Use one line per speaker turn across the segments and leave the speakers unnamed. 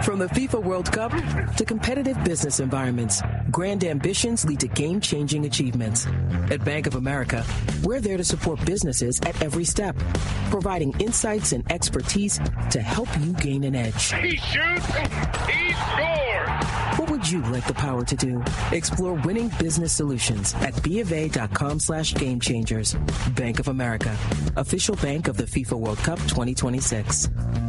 From the FIFA World Cup to competitive business environments, grand ambitions lead to game-changing achievements. At Bank of America, we're there to support businesses at every step, providing insights and expertise to help you gain an edge.
He shoots, he scores!
What would you like the power to do? Explore winning business solutions at BofA.com/gamechangers. Bank of America, official bank of the FIFA World Cup 2026.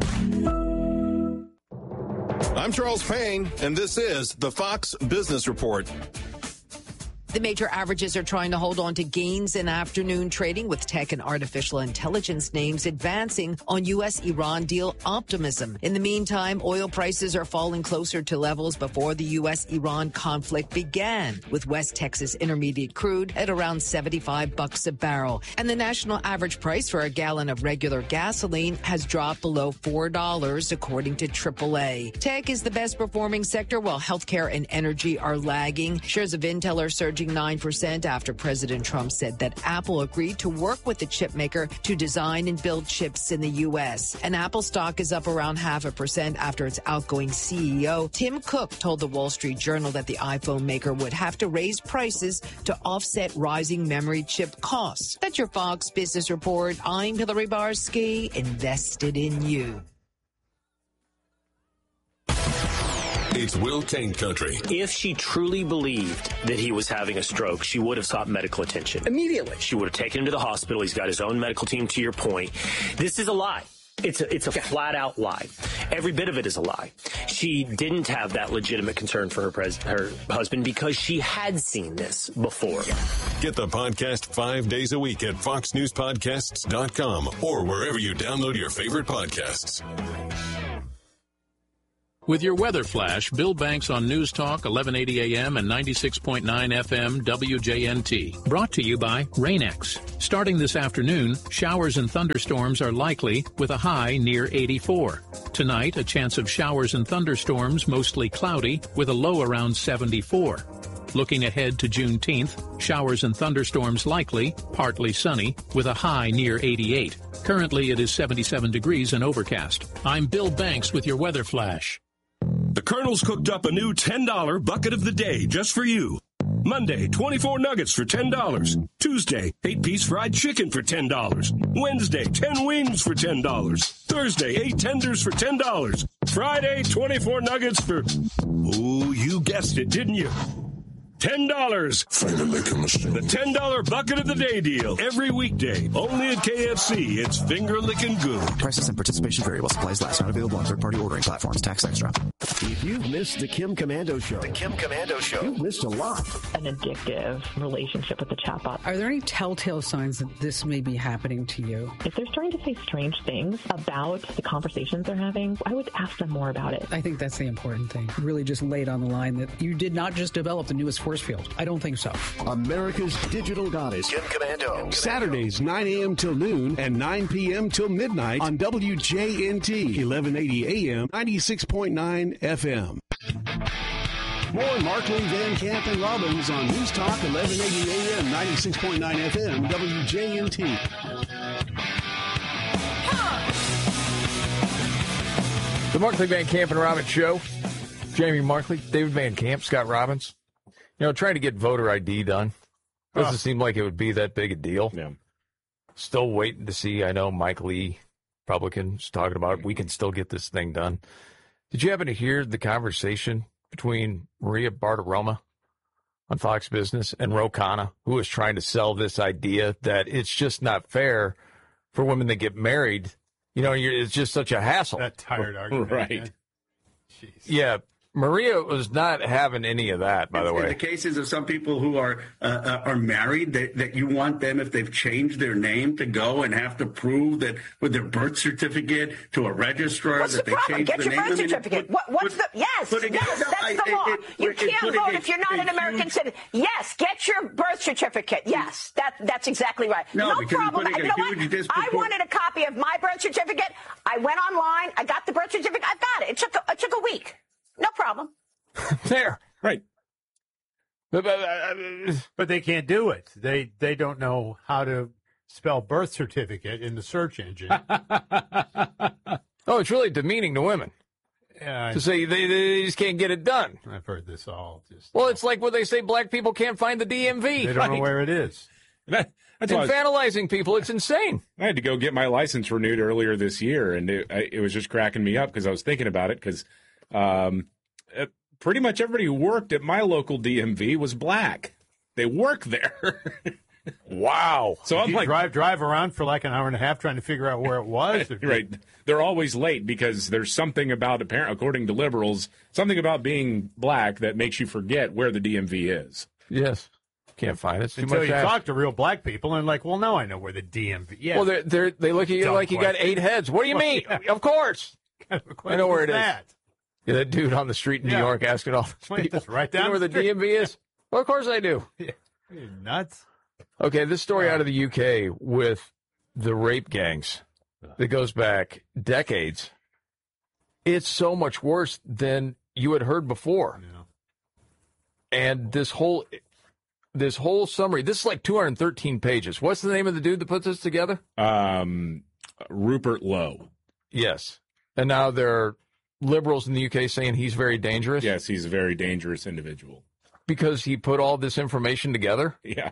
I'm Charles Payne, and this is the Fox Business Report.
The major averages are trying to hold on to gains in afternoon trading, with tech and artificial intelligence names advancing on U.S.-Iran deal optimism. In the meantime, oil prices are falling closer to levels before the U.S.-Iran conflict began, with West Texas Intermediate crude at around $75 a barrel. And the national average price for a gallon of regular gasoline has dropped below $4, according to AAA. Tech is the best performing sector, while healthcare and energy are lagging. Shares of Intel are surging 9% after President Trump said that Apple agreed to work with the chip maker to design and build chips in the U.S. And Apple stock is up around 0.5% after its outgoing CEO, Tim Cook, told the Wall Street Journal that the iPhone maker would have to raise prices to offset rising memory chip costs. That's your Fox Business Report. I'm Hillary Barsky, invested in you.
It's Will Cain Country.
If she truly believed that he was having a stroke, she would have sought medical attention immediately. She would have taken him to the hospital. He's got his own medical team, to your point. This is a lie. It's a flat-out lie. Every bit of it is a lie. She didn't have that legitimate concern for her husband because she had seen this before.
Get the podcast 5 days a week at foxnewspodcasts.com or wherever you download your favorite podcasts.
With your weather flash, Bill Banks on News Talk 1180 AM and 96.9 FM WJNT. Brought to you by Rain-X. Starting this afternoon, showers and thunderstorms are likely with a high near 84. Tonight, a chance of showers and thunderstorms, mostly cloudy, with a low around 74. Looking ahead to Juneteenth, showers and thunderstorms likely, partly sunny, with a high near 88. Currently, it is 77 degrees and overcast. I'm Bill Banks with your weather flash.
The Colonel's cooked up a new $10 bucket of the day just for you. Monday, 24 nuggets for $10. Tuesday, 8-piece fried chicken for $10. Wednesday, 10 wings for $10. Thursday, 8 tenders for $10. Friday, 24 nuggets for... Ooh, you guessed it, didn't you? $10.
Finger licking machine.
The $10 bucket of the day deal. Every weekday. Only at KFC. It's finger licking good.
Prices and participation vary while supplies last. Not available on third-party ordering platforms. Tax extra.
If you've missed the Kim Komando Show.
The Kim Komando Show.
You've missed a lot.
An addictive relationship with the chatbot.
Are there any telltale signs that this may be happening to you?
If they're starting to say strange things about the conversations they're having, I would ask them more about it.
I think that's the important thing. Really just laid on the line that you did not just develop the newest force field. I don't think so.
America's digital goddess.
Kim Komando.
Saturdays, 9 a.m. till noon and 9 p.m. till midnight on WJNT, 1180 AM, 96.9 FM. More Markley, Van Camp, and Robbins on News Talk, 1180 AM, 96.9 FM, WJNT.
The Markley, Van Camp, and Robbins Show. Jamie Markley, David Van Camp, Scott Robbins. You know, trying to get voter ID done doesn't seem like it would be that big a deal.
Yeah.
Still waiting to see. I know Mike Lee, Republicans, talking about we can still get this thing done. Did you happen to hear the conversation between Maria Bartiromo on Fox Business and Ro Khanna, who was trying to sell this idea that it's just not fair for women that get married? You know, it's just such a hassle.
That tired argument.
Right. Yeah. Maria was not having any of that, by the way.
In the cases of some people who are married, that you want them, if they've changed their name, to go and have to prove that with their birth certificate to a registrar
what's
that
the
they
problem?
changed
Get
their
your
name.
birth certificate. What's the yes? That's the law. You can't vote if you're not an American citizen. Yes, get your birth certificate. Yes, that's exactly right.
No
problem.
You know what?
I wanted a copy of my birth certificate. I went online. I got the birth certificate. I've got it. It took a week. No problem.
There, right.
But they can't do it. They don't know how to spell birth certificate in the search engine.
Oh, it's really demeaning to women. to say they just can't get it done.
I've heard this all.
Well, it's like when they say black people can't find the DMV.
They don't know where it is.
That's
infantilizing people. It's insane.
I had to go get my license renewed earlier this year, and it was just cracking me up because I was thinking about it because pretty much everybody who worked at my local DMV was black. They work there.
Wow.
So I'm like drive around for like an hour and a half trying to figure out where it was.
Right. They're always late because there's something about, according to liberals, something about being black that makes you forget where the DMV is.
Yes. Can't find it. It's too
Until
much
you
ask.
talk to real black people and like, well, now I know where the DMV is. Yeah.
Well, they look at you like you got 8 heads. What do you mean?
Yeah.
Of course. I know where it is.
That?
Yeah, that dude on the street in New York asking all these people,
right down
you know where the DMV is? Well, of course I do.
Yeah. You're nuts.
Okay, this story out of the UK with the rape gangs that goes back decades. It's so much worse than you had heard before. Yeah. And this whole summary, this is like 213 pages. What's the name of the dude that puts this together?
Rupert Lowe.
Yes. And now there are liberals in the UK saying he's very dangerous?
Yes, he's a very dangerous individual.
Because he put all this information together?
Yeah.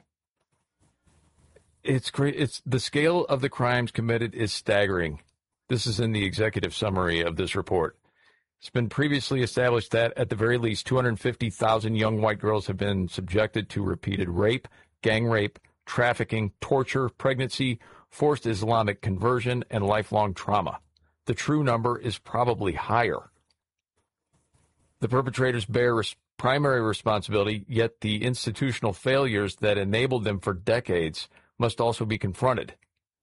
It's great. It's the scale of the crimes committed is staggering. This is in the executive summary of this report. It's been previously established that at the very least 250,000 young white girls have been subjected to repeated rape, gang rape, trafficking, torture, pregnancy, forced Islamic conversion, and lifelong trauma. The true number is probably higher. The perpetrators bear primary responsibility, yet the institutional failures that enabled them for decades must also be confronted.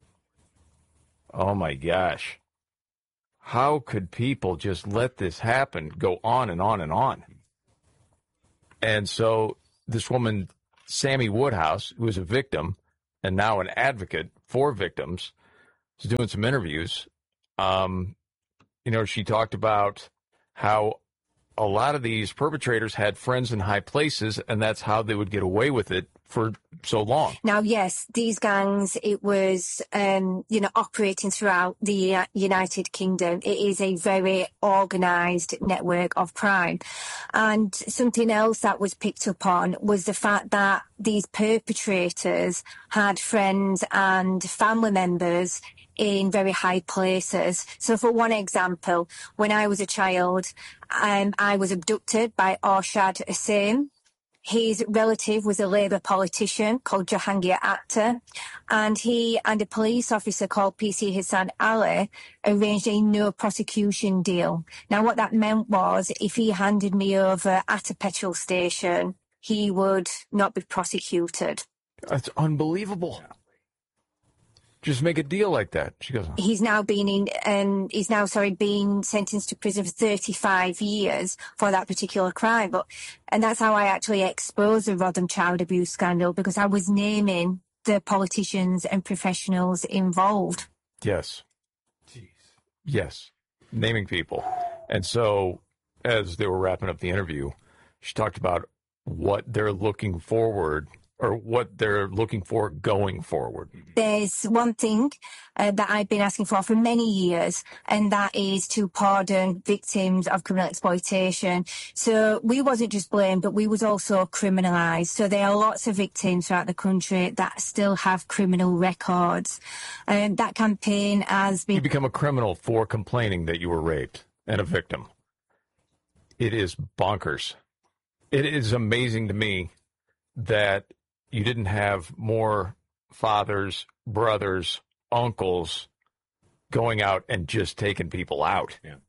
Oh my gosh. How could people just let this happen, go on and on and on? And so this woman, Sammy Woodhouse, who was a victim and now an advocate for victims, was doing some interviews. She talked about how a lot of these perpetrators had friends in high places, and that's how they would get away with it for so long.
Now, yes, these gangs, it was, operating throughout the United Kingdom. It is a very organised network of crime. And something else that was picked up on was the fact that these perpetrators had friends and family members in very high places. So for one example, when I was a child, I was abducted by Arshad Hussain. His relative was a Labour politician called Jahangir Akhtar, and he and a police officer called PC Hassan Ali arranged a no prosecution deal. Now, what that meant was if he handed me over at a petrol station, he would not be prosecuted.
That's unbelievable. Just make a deal like that. She goes,
He's now being sentenced to prison for 35 years for that particular crime. And that's how I actually exposed the Rodham child abuse scandal, because I was naming the politicians and professionals involved.
Yes. Jeez. Yes. Naming people. And so as they were wrapping up the interview, she talked about what they're looking forward or what they're looking for going forward.
There's one thing that I've been asking for many years, and that is to pardon victims of criminal exploitation. So we wasn't just blamed, but we was also criminalised. So there are lots of victims throughout the country that still have criminal records. That campaign has been...
You become a criminal for complaining that you were raped and a victim. It is bonkers. It is amazing to me that you didn't have more fathers, brothers, uncles going out and just taking people out.
Yeah.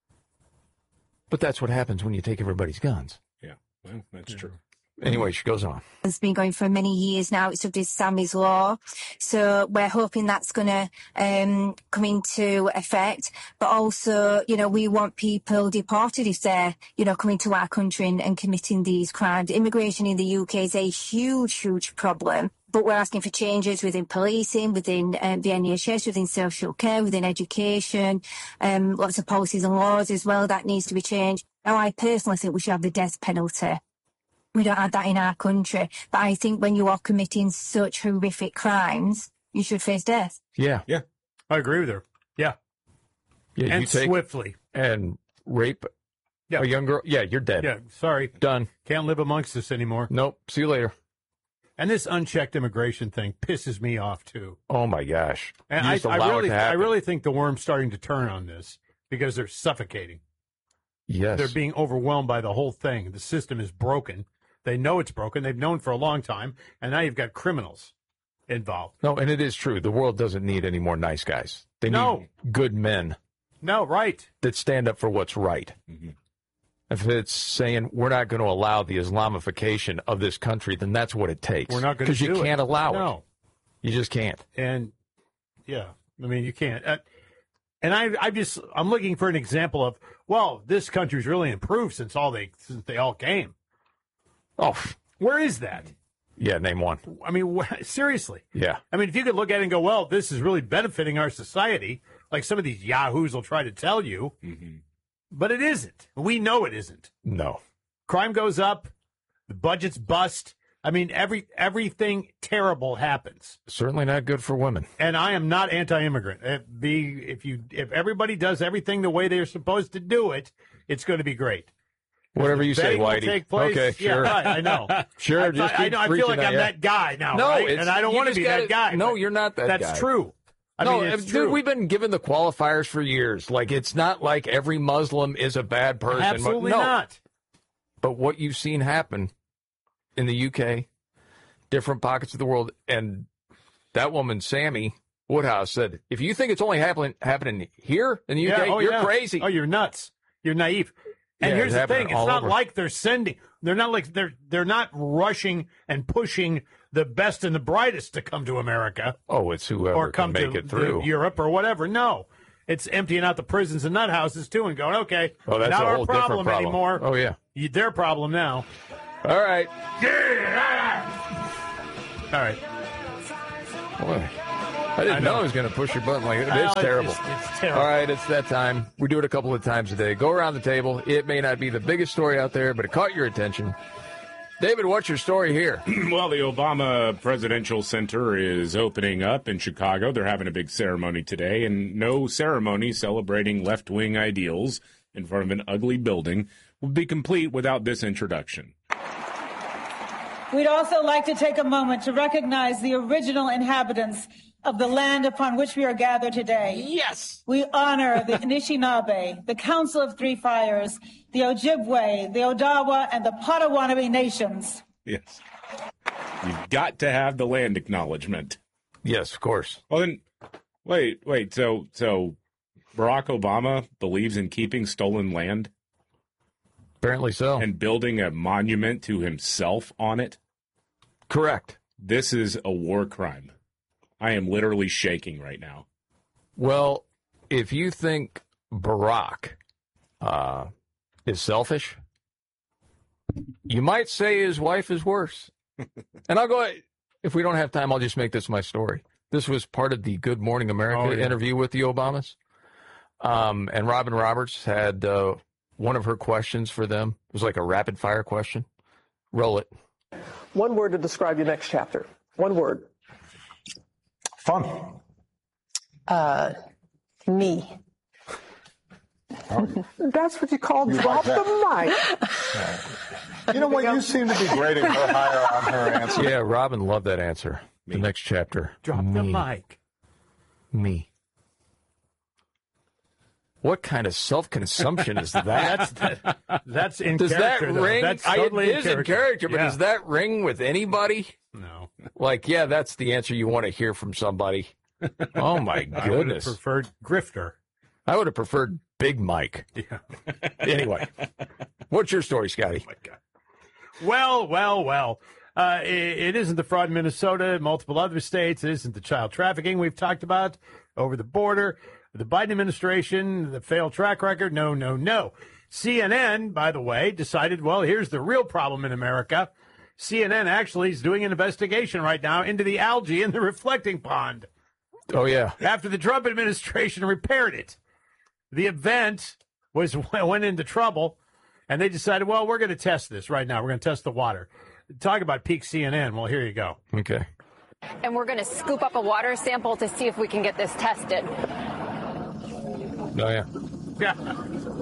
But that's what happens when you take everybody's guns.
Yeah, well, that's true.
Anyway, she goes on.
It's been going for many years now. It's under Sammy's law. So we're hoping that's going to come into effect. But also, we want people deported if they're, coming to our country and committing these crimes. Immigration in the UK is a huge, huge problem. But we're asking for changes within policing, within the NHS, within social care, within education, lots of policies and laws as well that needs to be changed. Now, I personally think we should have the death penalty. We don't have that in our country. But I think when you are committing such horrific crimes, you should face death.
Yeah.
Yeah.
I agree with her. Yeah.
Yeah,
and swiftly.
And rape a young girl, you're dead.
Yeah, sorry.
Done.
Can't live amongst us anymore.
Nope. See you later.
And this unchecked immigration thing pisses me off, too.
Oh, my gosh.
And I really think the worm's starting to turn on this because they're suffocating.
Yes.
They're being overwhelmed by the whole thing. The system is broken. They know it's broken. They've known for a long time. And now you've got criminals involved.
No, and it is true. The world doesn't need any more nice guys. They need good men.
No, right.
That stand up for what's right.
Mm-hmm.
If it's saying we're not going to allow the Islamification of this country, then that's what it takes.
We're not going to do it.
Because you can't allow it.
No.
You just can't.
And, yeah, I mean, you can't. And I'm looking for an example of, well, this country's really improved since they all came.
Oh.
Where is that?
Yeah, name one.
I mean, seriously.
Yeah.
I mean, if you could look at it and go, well, this is really benefiting our society, like some of these yahoos will try to tell you, but it isn't. We know it isn't.
No.
Crime goes up, the budgets bust. I mean, everything terrible happens.
Certainly not good for women.
And I am not anti-immigrant. If everybody does everything the way they're supposed to do it, it's going to be great.
Whatever you say, Whitey.
Take place.
Okay, sure.
Yeah, right, I know.
Sure.
I feel like I'm that guy now, right? And I don't want to be that guy.
No, you're not that guy.
That's true.
Dude, we've been given the qualifiers for years. Like, it's not like every Muslim is a bad person.
Absolutely not.
But what you've seen happen in the UK, different pockets of the world, and that woman, Sammy Woodhouse, said, if you think it's only happening here in the UK, you're crazy.
Oh, you're nuts. You're naive. And here's the thing: it's not like they're not rushing and pushing the best and the brightest to come to America.
Oh, it's whoever
or come
can make
to
it through
Europe or whatever. No, it's emptying out the prisons and nut houses too, and going, okay,
that's
not
a
our
whole
problem
different problem
anymore.
Oh yeah,
their problem now.
All right.
All right.
Boy. I didn't know I was going to push your button like that. It's terrible.
It's terrible.
All right, it's that time. We do it a couple of times a day. Go around the table. It may not be the biggest story out there, but it caught your attention. David, what's your story here?
Well, the Obama Presidential Center is opening up in Chicago. They're having a big ceremony today, and no ceremony celebrating left-wing ideals in front of an ugly building will be complete without this introduction.
We'd also like to take a moment to recognize the original inhabitants of the land upon which we are gathered today.
Yes.
We honor the Anishinaabe, the Council of Three Fires, the Ojibwe, the Odawa, and the Potawatomi nations.
Yes. You've got to have the land acknowledgement.
Yes, of course.
Well, then, wait. So Barack Obama believes in keeping stolen land?
Apparently so.
And building a monument to himself on it?
Correct.
This is a war crime. I am literally shaking right now.
Well, if you think Barack is selfish, you might say his wife is worse. And I'll go, if we don't have time, I'll just make this my story. This was part of the Good Morning America interview with the Obamas. And Robin Roberts had one of her questions for them. It was like a rapid fire question. Roll it.
One word to describe your next chapter. One word.
Fun.
Me. That's what you call drop the mic.
You know what? You seem to be grading her higher on her answer.
Yeah, Robin loved that answer. The next chapter.
Drop the mic.
Me. What kind of self-consumption is that?
That's in
does
character.
That ring?
That's totally
it is in character, but does that ring with anybody?
No.
Like, yeah, that's the answer you want to hear from somebody. Oh, my goodness.
I would have preferred Grifter.
I would have preferred Big Mike.
Yeah.
Anyway, what's your story, Scotty?
Oh, my God. Well. It isn't the fraud in Minnesota, multiple other states. It isn't the child trafficking we've talked about over the border. The Biden administration, the failed track record, no. CNN, by the way, decided, well, here's the real problem in America. CNN actually is doing an investigation right now into the algae in the reflecting pond.
Oh, yeah.
After the Trump administration repaired it. The event went into trouble, and they decided, well, we're going to test this right now. We're going to test the water. Talk about peak CNN. Well, here you go.
Okay.
And we're going to scoop up a water sample to see if we can get this tested.
Oh, yeah.
Yeah.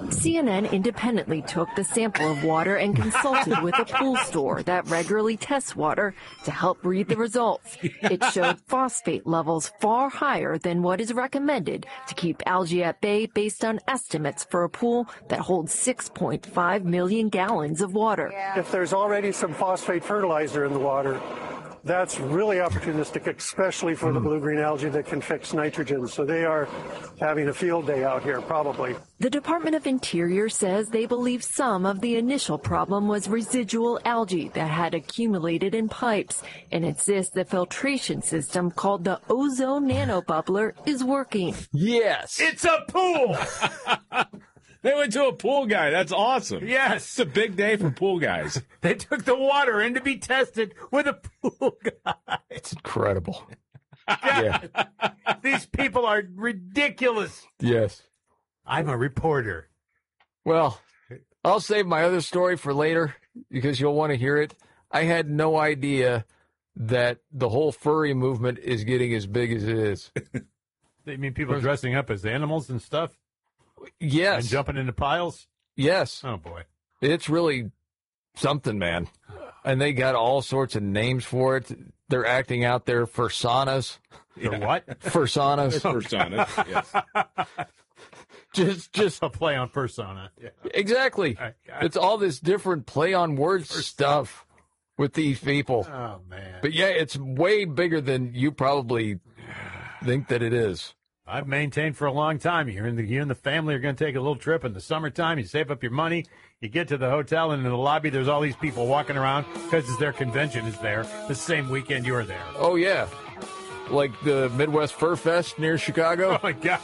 CNN independently took the sample of water and consulted with a pool store that regularly tests water to help read the results. It showed phosphate levels far higher than what is recommended to keep algae at bay based on estimates for a pool that holds 6.5 million gallons of water.
If there's already some phosphate fertilizer in the water, that's really opportunistic, especially for the blue-green algae that can fix nitrogen. So they are having a field day out here, probably.
The Department of Interior says they believe some of the initial problem was residual algae that had accumulated in pipes and insists the filtration system called the ozone nanobubbler is working.
Yes.
It's a pool!
They went to a pool guy. That's awesome.
Yes.
It's a big day for pool guys.
They took the water in to be tested with a pool guy.
It's incredible.
Yeah. These people are ridiculous.
Yes.
I'm a reporter.
Well, I'll save my other story for later because you'll want to hear it. I had no idea that the whole furry movement is getting as big as it is.
You mean people dressing up as animals and stuff?
Yes.
And jumping into piles?
Yes.
Oh, boy.
It's really something, man. And they got all sorts of names for it. They're acting out their fursanas.
The what?
Fursanas.
Fursanas,
yes. Just
a play on persona. Yeah.
Exactly. It's all this different play on words stuff with these people.
Oh, man.
But, yeah, it's way bigger than you probably think that it is.
I've maintained for a long time. You and the family are going to take a little trip in the summertime. You save up your money. You get to the hotel, and in the lobby, there's all these people walking around because their convention is there the same weekend you're there.
Oh, yeah. Like the Midwest Fur Fest near Chicago.
Oh, my God.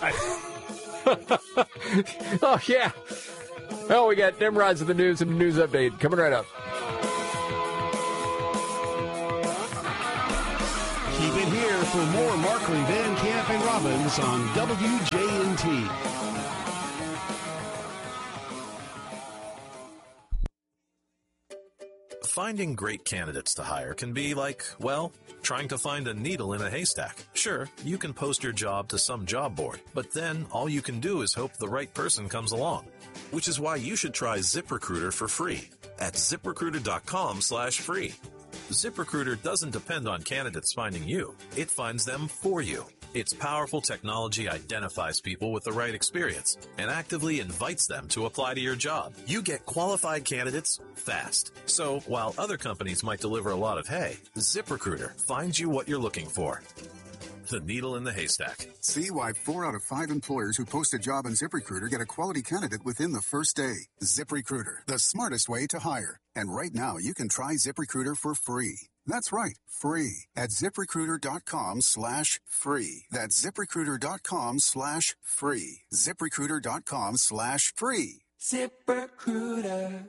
Oh, yeah. Oh, we got Nimrod's of the news and the news update coming right up.
Keep it here for more Markley, Van Camp, and Robbins on WJNT.
Finding great candidates to hire can be like, well, trying to find a needle in a haystack. Sure, you can post your job to some job board, but then all you can do is hope the right person comes along. Which is why you should try ZipRecruiter for free at ZipRecruiter.com/free. ZipRecruiter doesn't depend on candidates finding you. It finds them for you. Its powerful technology identifies people with the right experience and actively invites them to apply to your job. You get qualified candidates fast. So while other companies might deliver a lot of hay, ZipRecruiter finds you what you're looking for. The needle in the haystack.
See why 4 out of 5 employers who post a job on ZipRecruiter get a quality candidate within the first day. ZipRecruiter, the smartest way to hire. And right now, you can try ZipRecruiter for free. That's right, free at ZipRecruiter.com/free. That's ZipRecruiter.com/free. ZipRecruiter.com/free.
ZipRecruiter.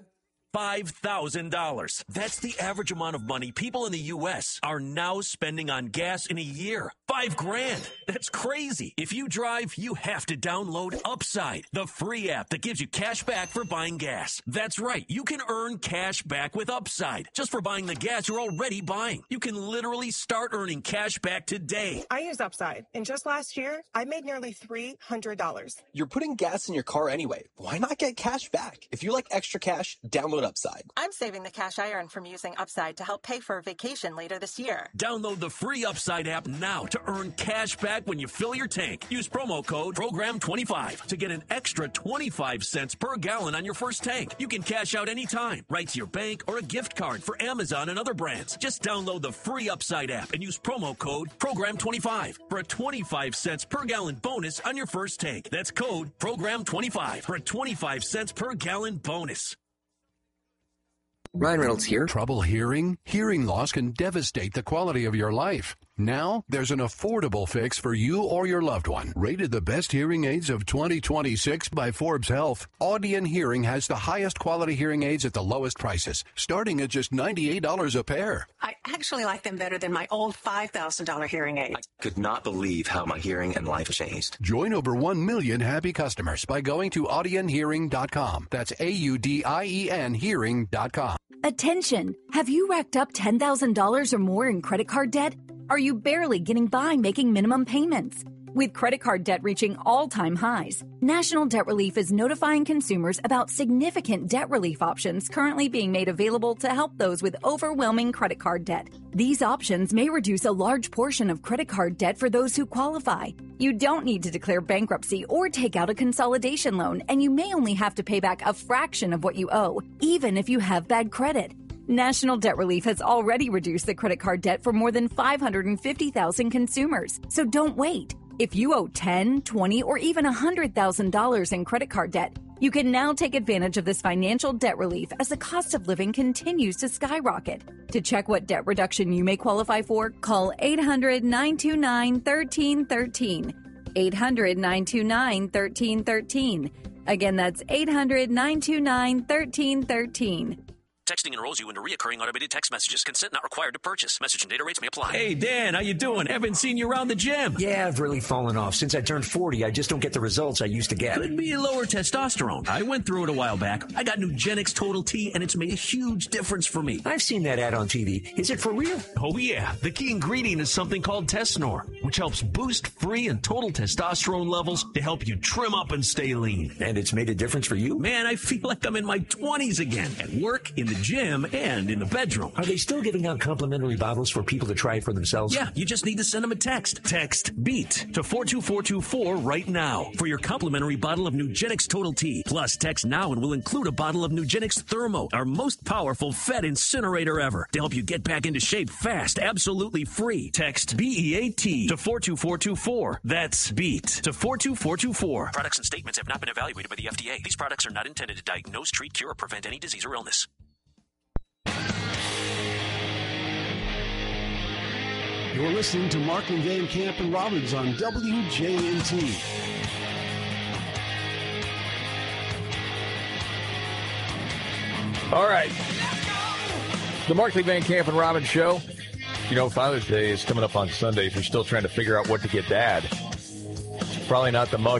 $5,000. That's the average amount of money people in the U.S. are now spending on gas in a year. $5,000. That's crazy. If you drive, you have to download Upside, the free app that gives you cash back for buying gas. That's right. You can earn cash back with Upside just for buying the gas you're already buying. You can literally start earning cash back today.
I use Upside, and just last year, I made nearly $300.
You're putting gas in your car anyway. Why not get cash back? If you like extra cash, download Upside.
I'm saving the cash I earn from using Upside to help pay for a vacation later this year.
Download the free Upside app now to earn cash back when you fill your tank. Use promo code PROGRAM25 to get an extra 25 cents per gallon on your first tank. You can cash out anytime, right to your bank or a gift card for Amazon and other brands. Just download the free Upside app and use promo code PROGRAM25 for a 25 cents per gallon bonus on your first tank. That's code PROGRAM25 for a 25 cents per gallon bonus.
Ryan Reynolds here.
Trouble hearing? Hearing loss can devastate the quality of your life. Now, there's an affordable fix for you or your loved one. Rated the best hearing aids of 2026 by Forbes Health, Audion Hearing has the highest quality hearing aids at the lowest prices, starting at just $98 a pair.
I actually like them better than my old $5,000 hearing aid.
I could not believe how my hearing and life changed.
Join over 1 million happy customers by going to audionhearing.com. That's AUDIEN hearing.com.
Attention! Have you racked up $10,000 or more in credit card debt? Are you barely getting by making minimum payments? With credit card debt reaching all-time highs, National Debt Relief is notifying consumers about significant debt relief options currently being made available to help those with overwhelming credit card debt. These options may reduce a large portion of credit card debt for those who qualify. You don't need to declare bankruptcy or take out a consolidation loan, and you may only have to pay back a fraction of what you owe, even if you have bad credit. National Debt Relief has already reduced the credit card debt for more than 550,000 consumers. So don't wait. If you owe $10,000, $20,000, or even $100,000 in credit card debt, you can now take advantage of this financial debt relief as the cost of living continues to skyrocket. To check what debt reduction you may qualify for, call 800-929-1313. 800-929-1313. Again, that's 800-929-1313.
Texting enrolls you into reoccurring automated text messages. Consent not required to purchase. Message and data rates may apply.
Hey, Dan, how you doing? Haven't seen you around the gym.
Yeah, I've really fallen off. Since I turned 40, I just don't get the results I used to get.
Could be lower testosterone. I went through it a while back. I got Nugenix Total T, and it's made a huge difference for me.
I've seen that ad on TV. Is it for real?
Oh, yeah. The key ingredient is something called Tesnor, which helps boost free and total testosterone levels to help you trim up and stay lean.
And it's made a difference for you?
Man, I feel like I'm in my 20s again. At work, in the gym, and in the bedroom.
Are they still giving out complimentary bottles for people to try it for themselves?
Yeah, you just need to send them a text. Text BEAT to 42424 right now for your complimentary bottle of Nugenix Total T. Plus, text now and we'll include a bottle of Nugenix Thermo, our most powerful Fed incinerator ever, to help you get back into shape fast, absolutely free. Text BEAT to 42424. That's BEAT to 42424.
Products and statements have not been evaluated by the FDA. These products are not intended to diagnose, treat, cure, or prevent any disease or illness.
You're listening to Markley, Van Camp, and Robbins on WJNT.
All right. The Markley, Van Camp, and Robbins show. You know, Father's Day is coming up on Sunday. If you're still trying to figure out what to get Dad, it's probably not the mug